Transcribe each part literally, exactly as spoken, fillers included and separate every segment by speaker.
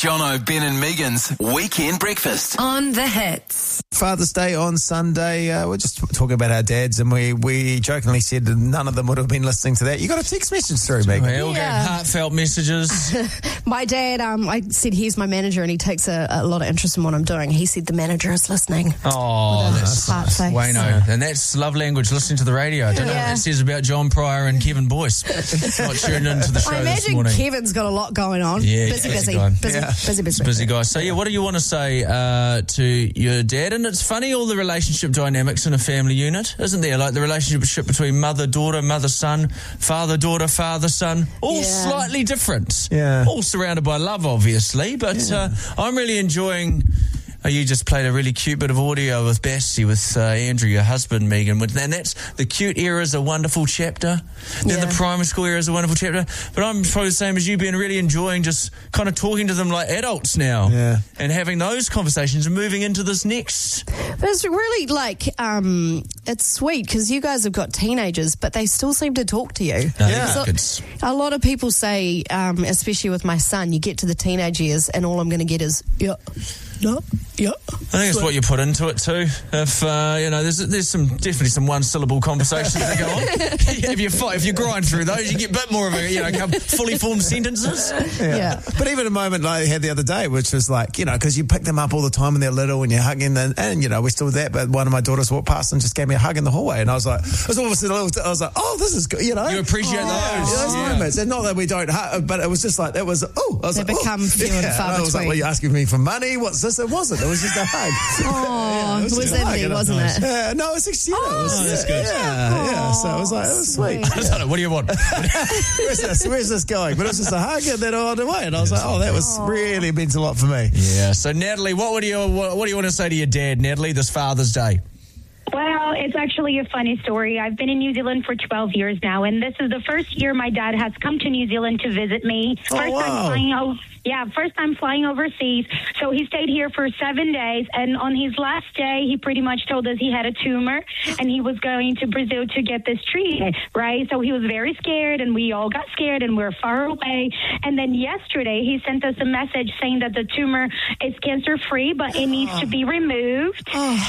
Speaker 1: Jono, Ben and Megan's Weekend Breakfast.
Speaker 2: On the Hits.
Speaker 3: Father's Day on Sunday. Uh, we're just talking about our dads, and we, we jokingly said that none of them would have been listening to that. You got a text message through, Megan.
Speaker 4: We all
Speaker 5: Yeah.
Speaker 4: gave heartfelt messages.
Speaker 5: My dad, um, I said he's my manager and he takes a, a lot of interest in what I'm doing. He said the manager is listening.
Speaker 4: Oh,
Speaker 5: With a
Speaker 4: that's
Speaker 5: heart face.
Speaker 4: Wayno. And that's love language, listening to the radio. I don't know what
Speaker 5: Yeah.
Speaker 4: that says about John Pryor and Kevin Boyce. Not tuned into the show
Speaker 5: I
Speaker 4: this
Speaker 5: imagine
Speaker 4: morning.
Speaker 5: Kevin's got a lot going on.
Speaker 4: Yeah,
Speaker 5: busy,
Speaker 4: busy
Speaker 5: busy,
Speaker 4: guy.
Speaker 5: busy,
Speaker 3: Yeah.
Speaker 5: busy, busy,
Speaker 4: Busy guy. So, yeah, what do you want to say uh, to your dad? And it's funny, all the relationship dynamics in a family unit, isn't there? Like the relationship between mother, daughter, mother, son, father, daughter, father, son, all
Speaker 5: Yeah.
Speaker 4: slightly different.
Speaker 3: Yeah.
Speaker 4: All surrounded by love, obviously. But uh, I'm really enjoying... Oh, you just played a really cute bit of audio with Bassie, with uh, Andrew, your husband, Megan. And that's the cute era is a wonderful chapter. Then
Speaker 5: Yeah.
Speaker 4: the primary school era is a wonderful chapter. But I'm probably the same as you, Ben, really enjoying just kind of talking to them like adults now.
Speaker 3: Yeah.
Speaker 4: And having those conversations and moving into this next.
Speaker 5: But it's really like, um, it's sweet because you guys have got teenagers, but they still seem to talk to you.
Speaker 4: No,
Speaker 3: Yeah.
Speaker 4: they're kids.
Speaker 5: A lot of people say, um, especially with my son, you get to the teenage years and all I'm going to get is, yeah, no, yeah.
Speaker 4: I think it's what you put into it too. If uh, you know, there's there's some definitely some one syllable conversations that go on. if you fight, if you grind through those, you get a bit more of a you know couple fully formed sentences.
Speaker 5: Yeah.
Speaker 3: But even a moment like I had the other day, which was like, you know, because you pick them up all the time when they're little and you're hugging them, and, you know, we're still that, but one of my daughters walked past and just gave me a hug in the hallway, and I was like, I was all of a sudden, I was like, oh, this is good, you know.
Speaker 4: You appreciate
Speaker 3: Yeah,
Speaker 4: those.
Speaker 3: those
Speaker 4: Yeah.
Speaker 3: moments. And not that we don't hug, but it was just like, that was, oh, I was
Speaker 5: They
Speaker 3: like,
Speaker 5: become
Speaker 3: oh.
Speaker 5: few and far
Speaker 3: I was like,
Speaker 5: between.
Speaker 3: well, you asking me for money? What's this? It wasn't. It was just a hug.
Speaker 5: Oh,
Speaker 3: Yeah,
Speaker 5: it was
Speaker 3: just a hug,
Speaker 5: empty,
Speaker 3: you know.
Speaker 5: wasn't it?
Speaker 3: Uh, no, it was just, you know, it was,
Speaker 4: Oh, that's good.
Speaker 3: Yeah, yeah. So it was like, it was sweet.
Speaker 4: I don't know. What do you want?
Speaker 3: Where's this? Where's this going? But it was just a hug and then on the way. And I was like, oh, that was really meant a lot for me.
Speaker 4: Yeah. So Natalie, what would you what, what do you want to say to your dad, Natalie, this Father's Day?
Speaker 6: Well, it's actually a funny story. I've been in New Zealand for twelve years now, and this is the first year my dad has come to New Zealand to visit me.
Speaker 3: Oh,
Speaker 6: First
Speaker 3: wow.
Speaker 6: time flying over, yeah, first time flying overseas. So he stayed here for seven days, and on his last day, he pretty much told us he had a tumor, and he was going to Brazil to get this treated, right? So he was very scared, and we all got scared, and we're far away. And then yesterday, he sent us a message saying that the tumor is cancer-free, but it needs to be removed.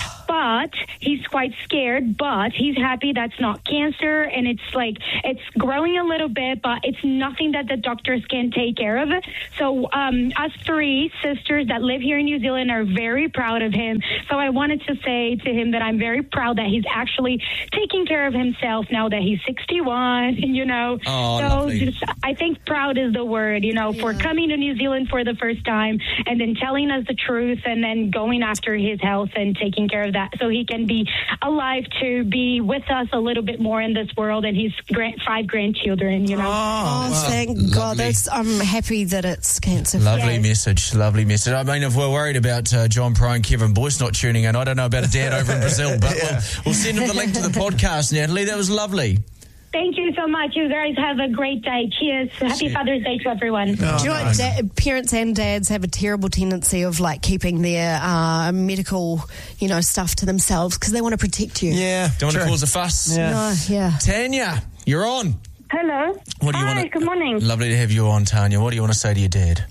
Speaker 6: But he's quite scared, but he's happy that's not cancer, and it's like it's growing a little bit, but it's nothing that the doctors can take care of. So um, us three sisters that live here in New Zealand are very proud of him. So I wanted to say to him that I'm very proud that he's actually taking care of himself now that he's sixty-one, you know.
Speaker 4: Oh,
Speaker 6: so
Speaker 4: lovely.
Speaker 6: just, I think proud is the word, you know, for coming to New Zealand for the first time and then telling us the truth and then going after his health and taking care of that so he can be alive to be with us a little bit more in this world and his grand, five grandchildren, you know.
Speaker 5: Oh,
Speaker 4: wow.
Speaker 5: thank
Speaker 4: Lovely.
Speaker 5: God. That's, I'm happy that it's cancer.
Speaker 4: Lovely
Speaker 6: Yes.
Speaker 4: message, lovely message. I mean, if we're worried about uh, John Pryor and Kevin Boyce not tuning in, I don't know about a dad over in Brazil, but we'll, we'll send them the link to the podcast, Natalie. That was lovely.
Speaker 6: Thank you so much. You guys have a great day. Cheers. Happy
Speaker 4: Cheers.
Speaker 6: Father's Day to everyone.
Speaker 5: Do you know what da- parents and dads have a terrible tendency of like keeping their uh, medical, you know, stuff to themselves because they want to protect you.
Speaker 3: Yeah.
Speaker 4: Don't want
Speaker 3: true.
Speaker 4: to cause a fuss.
Speaker 3: Yeah.
Speaker 5: No, yeah.
Speaker 4: Tanya, you're on.
Speaker 7: Hello.
Speaker 4: What do you
Speaker 7: Hi,
Speaker 4: want to,
Speaker 7: good morning.
Speaker 4: Lovely to have you on, Tanya. What do you want to say to your dad?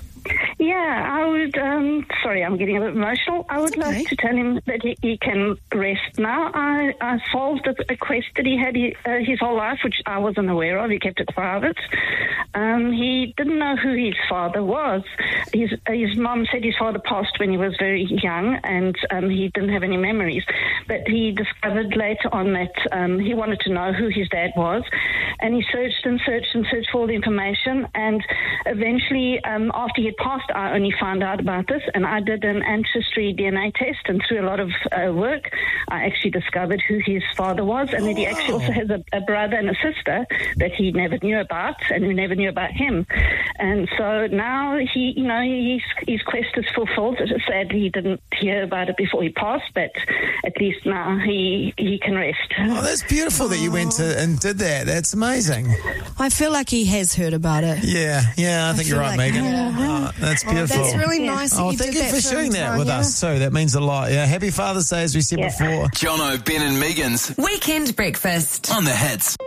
Speaker 7: Yeah, I would, um, sorry, I'm getting a bit emotional. I would
Speaker 5: Okay.
Speaker 7: like to tell him that he, he can rest now. I, I solved a, a quest that he had he, uh, his whole life, which I wasn't aware of. He kept it private. Um, he didn't know who his father was. His, uh, his mum said his father passed when he was very young, and um, he didn't have any memories. But he discovered later on that um, he wanted to know who his dad was, and he searched and searched and searched for all the information, and eventually, um, after he had passed, I only found out about this, and I did an ancestry D N A test, and through a lot of uh, work, I actually discovered who his father was, and that he actually also has a, a brother and a sister that he never knew about, and who never knew about him. And so now he, you know, his, his quest is fulfilled. Sadly, he didn't hear about it before he passed, but at least now he he can rest.
Speaker 3: Oh, that's beautiful that you went to and did that. That's amazing.
Speaker 5: I feel like he has heard about it.
Speaker 3: Yeah, yeah, I think you're
Speaker 5: feel
Speaker 3: right,
Speaker 5: like-
Speaker 3: Megan.
Speaker 5: Yeah.
Speaker 3: Oh, that's beautiful.
Speaker 5: That's really nice that
Speaker 3: Oh,
Speaker 5: you
Speaker 3: thank
Speaker 5: did
Speaker 3: you
Speaker 5: that
Speaker 3: for
Speaker 5: for
Speaker 3: sharing
Speaker 5: him,
Speaker 3: that with
Speaker 5: Tanya.
Speaker 3: us too. That means a lot. Yeah, happy Father's Day, as we said
Speaker 7: Yeah.
Speaker 3: before.
Speaker 1: Jono, Ben and Megan's
Speaker 2: Weekend Breakfast.
Speaker 1: on the Hits.